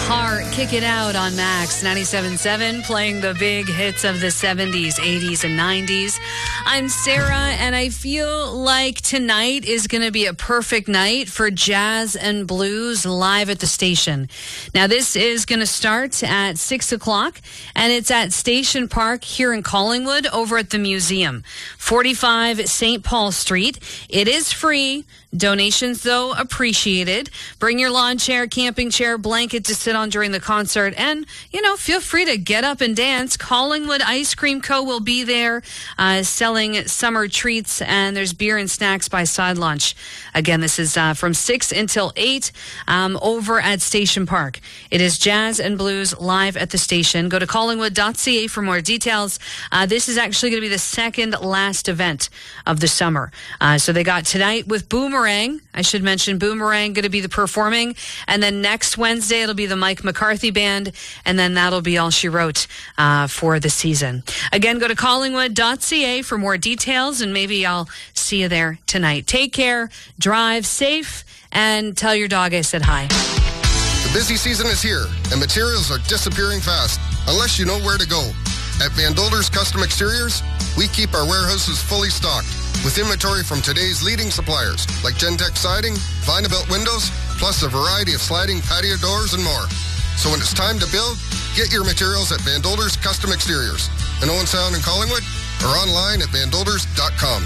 Heart, Kick It Out on Max 97.7, playing the big hits of the 70s, 80s, and 90s. I'm Sarah, and I feel like tonight is going to be a perfect night for jazz and blues live at the station. Now, this is going to start at 6 o'clock, and it's at Station Park here in Collingwood over at the museum, 45 St. Paul Street. It is free. Donations, though, appreciated. Bring your lawn chair, camping chair, blanket to sit on during the concert. And, feel free to get up and dance. Collingwood Ice Cream Co. will be there selling summer treats. And there's beer and snacks by side lunch. Again, this is from 6 until 8 over at Station Park. It is jazz and blues live at the station. Go to collingwood.ca for more details. This is actually going to be the second last event of the summer. So they got tonight with Boomerang. I should mention Boomerang going to be the performing. And then next Wednesday, it'll be the Mike McCarthy Band. And then that'll be all she wrote for the season. Again, go to collingwood.ca for more details. And maybe I'll see you there tonight. Take care, drive safe, and tell your dog I said hi. The busy season is here, and materials are disappearing fast, unless you know where to go. At Van Dolder's Custom Exteriors, we keep our warehouses fully stocked with inventory from today's leading suppliers like Gentex Siding, Vinabelt Windows, plus a variety of sliding patio doors and more. So when it's time to build, get your materials at Van Dolder's Custom Exteriors in Owen Sound and Collingwood or online at vandolders.com.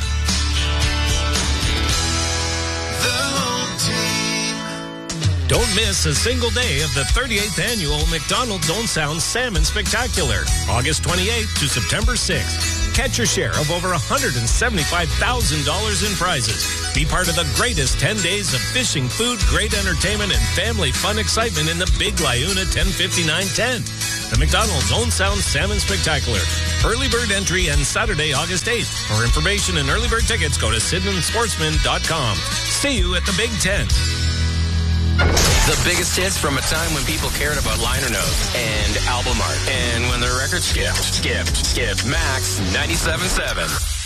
The home team. Don't miss a single day of the 38th annual McDonald's Own Sound Salmon Spectacular, August 28th to September 6th. Catch your share of over $175,000 in prizes. Be part of the greatest 10 days of fishing, food, great entertainment, and family fun excitement in the Big Liuna 1059 tent. The McDonald's Own Sound Salmon Spectacular. Early bird entry and Saturday, August 8th. For information and early bird tickets, go to SydneySportsman.com. See you at the Big Tent. The biggest hits from a time when people cared about liner notes and album art. And when their records skipped. Max 97.7.